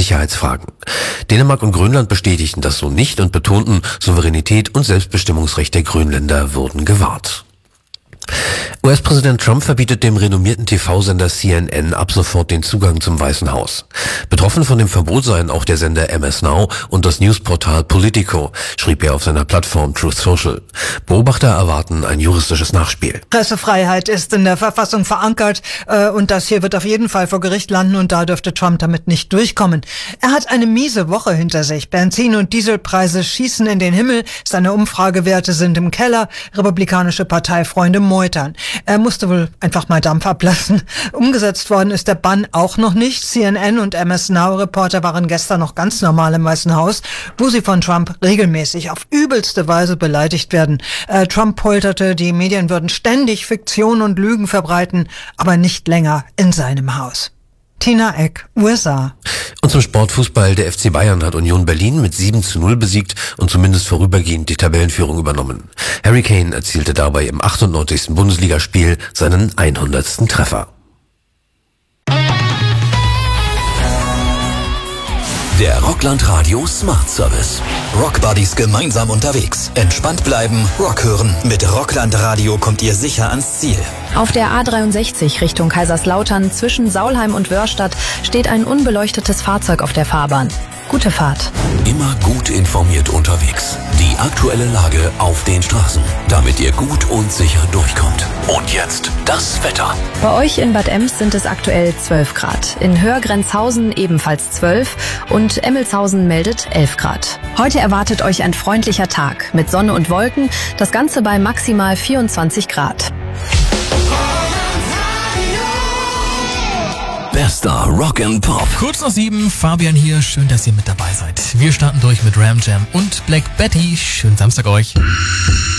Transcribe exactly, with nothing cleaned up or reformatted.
Sicherheitsfragen. Dänemark und Grönland bestätigten das so nicht und betonten, Souveränität und Selbstbestimmungsrecht der Grönländer würden gewahrt. U S-Präsident Trump verbietet dem renommierten T V-Sender C N N ab sofort den Zugang zum Weißen Haus. Betroffen von dem Verbot seien auch der Sender M S Now und das Newsportal Politico, schrieb er auf seiner Plattform Truth Social. Beobachter erwarten ein juristisches Nachspiel. Pressefreiheit ist in der Verfassung verankert äh, und das hier wird auf jeden Fall vor Gericht landen und da dürfte Trump damit nicht durchkommen. Er hat eine miese Woche hinter sich. Benzin- und Dieselpreise schießen in den Himmel, seine Umfragewerte sind im Keller, republikanische Parteifreunde meutern. Er musste wohl einfach mal Dampf ablassen. Umgesetzt worden ist der Bann auch noch nicht. C N N und M S Now-Reporter waren gestern noch ganz normal im Weißen Haus, wo sie von Trump regelmäßig auf übelste Weise beleidigt werden. Äh, Trump polterte, die Medien würden ständig Fiktion und Lügen verbreiten, aber nicht länger in seinem Haus. Tina Eck, U S A. Und zum Sportfußball, der F C Bayern hat Union Berlin mit sieben zu null besiegt und zumindest vorübergehend die Tabellenführung übernommen. Harry Kane erzielte dabei im achtundneunzigsten Bundesligaspiel seinen hundertsten Treffer. Der Rockland Radio Smart Service. Rockbuddies gemeinsam unterwegs. Entspannt bleiben, Rock hören. Mit Rockland Radio kommt ihr sicher ans Ziel. Auf der A dreiundsechzig Richtung Kaiserslautern zwischen Saulheim und Wörstadt steht ein unbeleuchtetes Fahrzeug auf der Fahrbahn. Gute Fahrt. Immer gut informiert unterwegs. Die aktuelle Lage auf den Straßen, damit ihr gut und sicher durchkommt. Und jetzt das Wetter. Bei euch in Bad Ems sind es aktuell zwölf Grad. In Hörgrenzhausen ebenfalls zwölf und Emmelshausen meldet elf Grad. Heute erwartet euch ein freundlicher Tag mit Sonne und Wolken, das Ganze bei maximal vierundzwanzig Grad. Bester Rock and Pop. Kurz nach sieben, Fabian hier. Schön, dass ihr mit dabei seid. Wir starten durch mit Ram Jam und Black Betty. Schönen Samstag euch.